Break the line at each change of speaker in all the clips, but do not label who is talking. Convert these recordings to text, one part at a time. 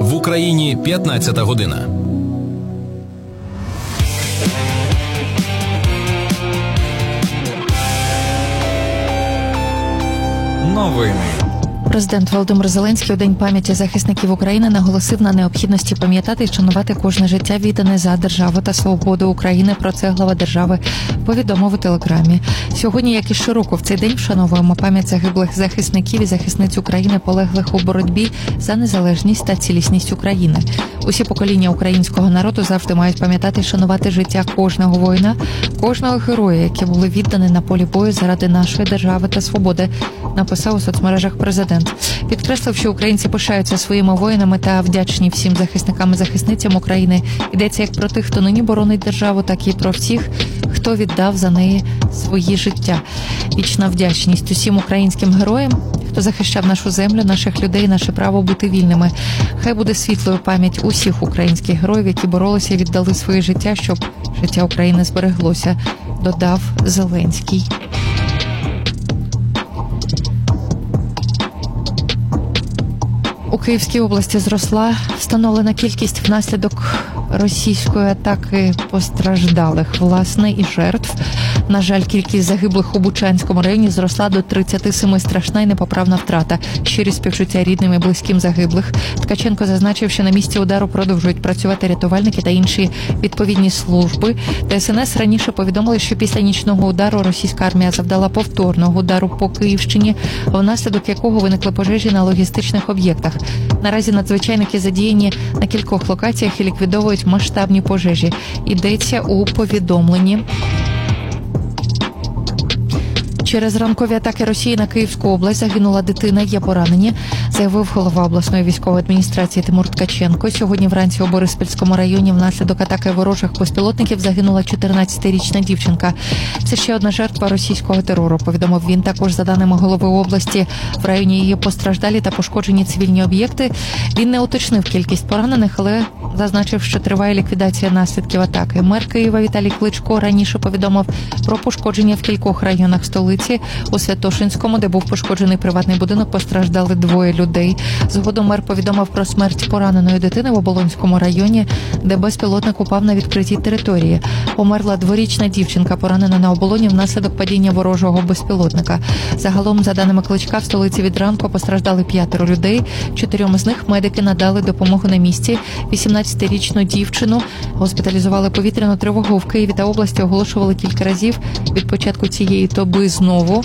В Україні 15 година.
Новини.
Президент Володимир Зеленський у День пам'яті захисників України наголосив на необхідності пам'ятати і шанувати кожне життя, віддане за державу та свободу України. Про це глава держави повідомив у телеграмі. Сьогодні, як і щороку, в цей день вшановуємо пам'ять загиблих захисників і захисниць України, полеглих у боротьбі за незалежність та цілісність України. Усі покоління українського народу завжди мають пам'ятати і шанувати життя кожного воїна, кожного героя, які були віддані на полі бою заради нашої держави та свободи, написав у соцмережах президент. Підкреслив, що українці пишаються своїми воїнами та вдячні всім захисникам і захисницям України. Йдеться як про тих, хто нині боронить державу, так і про всіх, хто віддав за неї свої життя. Вічна вдячність усім українським героям, хто захищав нашу землю, наших людей, наше право бути вільними. Хай буде світлою пам'ять усіх українських героїв, які боролися і віддали своє життя, щоб життя України збереглося, додав Зеленський. У Київській області зросла встановлена кількість внаслідок російської атаки постраждалих, власне, і жертв. На жаль, кількість загиблих у Бучанському районі зросла до 37. Страшна і непоправна втрата. Щирі співчуття рідним і близьким загиблих. Ткаченко зазначив, що на місці удару продовжують працювати рятувальники та інші відповідні служби. ДСНС раніше повідомили, що після нічного удару російська армія завдала повторного удару по Київщині, внаслідок якого виникли пожежі на логістичних об'єктах. Наразі надзвичайники задіяні на кількох локаціях і ліквідовують масштабні пожежі. Йдеться у повідомленні. Через ранкові атаки Росії на Київську область загинула дитина, є поранені, заявив голова обласної військової адміністрації Тимур Ткаченко. Сьогодні вранці у Бориспільському районі внаслідок атаки ворожих безпілотників загинула 14-річна дівчинка. Це ще одна жертва російського терору, повідомив він. Також, за даними голови області, в районі її постраждалі та пошкоджені цивільні об'єкти. Він не уточнив кількість поранених, але зазначив, що триває ліквідація наслідків атаки. Мер Києва Віталій Кличко раніше повідомив про пошкодження в кількох районах столиці. У Святошинському, де був пошкоджений приватний будинок, постраждали 2 людей. Згодом мер повідомив про смерть пораненої дитини в Оболонському районі, де безпілотник упав на відкритій території. Померла 2-річна дівчинка, поранена на Оболоні внаслідок падіння ворожого безпілотника. Загалом, за даними Кличка, в столиці від ранку постраждали 5 людей. 4 з них медики надали допомогу на місці. 18-річну дівчину госпіталізували. Повітряну тривогу в Києві та області оголошували кілька разів від початку цієї доби знову.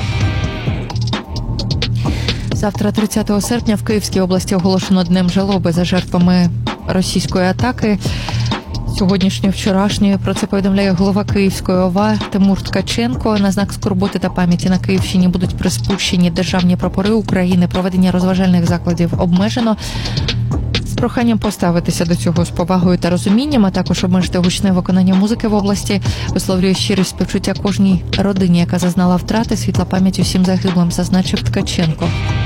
Завтра, 30 серпня, в Київській області оголошено Днем жалоби за жертвами російської атаки. Сьогоднішньої, вчорашньої. Про це повідомляє голова Київської ОВА Тимур Ткаченко. На знак скорботи та пам'яті на Київщині будуть приспущені державні прапори України. Проведення розважальних закладів обмежено. З проханням поставитися до цього з повагою та розумінням, а також обмежити гучне виконання музики в області. Висловлює щирі співчуття кожній родині, яка зазнала втрати. Світла пам'ять усім загиблим, зазначив Ткаченко.